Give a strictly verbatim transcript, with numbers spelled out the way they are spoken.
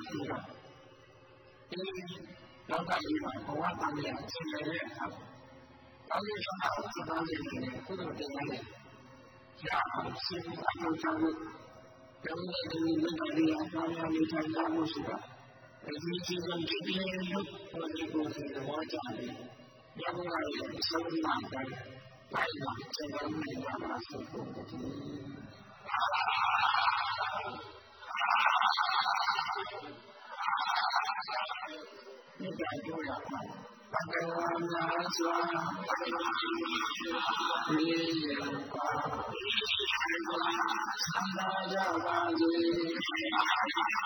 ပြီးတော့ဒီလောကကြီးမှာဘဝတန်မြတ်ဆင်းရဲတဲ့အခါကောင်းကျိုးချမ်းသာကိုဆက်သွားခြင်းနဲ့ကုသိုလ်တရားတွေရအောင်စဉ်းစားကြည့်လို့ကျောင်းရဲ့ဒီမိဂ္ဂရိယဘာသာရေးထိုင်ကြမှုဆိုတာအကြီးကြီးဆုံးဒီလိုလို့ပြောနေကိုယ်စီသဘောကျတယ်။ညဘုရားရဲ့အဆုံးအမတိုင်းတိုင်းမှာကျေနပ်မှုရပါစေကုန်သတည်း။ဒီကြိုးရပါဘဂဝါနာစွာဒီရပါသံဃာကြပါစေ